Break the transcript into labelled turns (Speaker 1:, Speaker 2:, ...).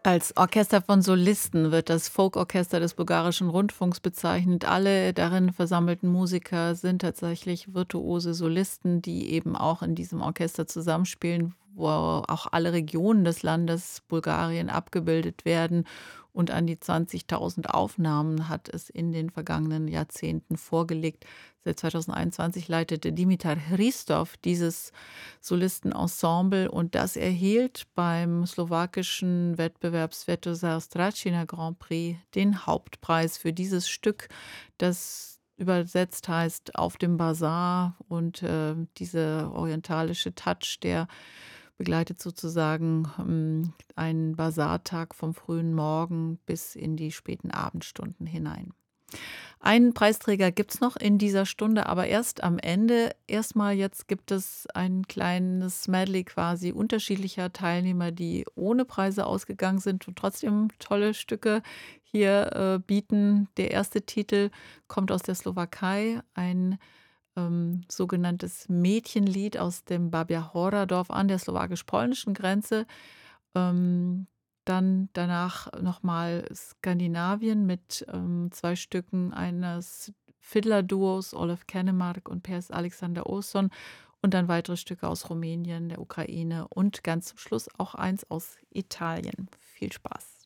Speaker 1: Als Orchester von Solisten wird das Folkorchester des bulgarischen Rundfunks bezeichnet. Alle darin versammelten Musiker sind tatsächlich virtuose Solisten, die eben auch in diesem Orchester zusammenspielen, wo auch alle Regionen des Landes Bulgarien abgebildet werden. Und an die 20.000 Aufnahmen hat es in den vergangenen Jahrzehnten vorgelegt. Seit 2021 leitete Dimitar Hristov dieses Solistenensemble und das erhielt beim slowakischen Wettbewerb Svetozar Stracina Grand Prix den Hauptpreis für dieses Stück, das übersetzt heißt „Auf dem Basar“, und dieser orientalische Touch, der begleitet sozusagen einen Basartag vom frühen Morgen bis in die späten Abendstunden hinein. Einen Preisträger gibt's noch in dieser Stunde, aber erst am Ende. Erstmal jetzt gibt es ein kleines Medley quasi unterschiedlicher Teilnehmer, die ohne Preise ausgegangen sind und trotzdem tolle Stücke hier, bieten. Der erste Titel kommt aus der Slowakei, ein, sogenanntes Mädchenlied aus dem Babja Hora-Dorf an der slowakisch-polnischen Grenze. Ähm, Dann danach noch mal Skandinavien mit, 2 Stücken eines Fiddler-Duos, Olaf Känemark und Pers Alexander Olsson, und dann weitere Stücke aus Rumänien, der Ukraine und ganz zum Schluss auch eins aus Italien. Viel Spaß.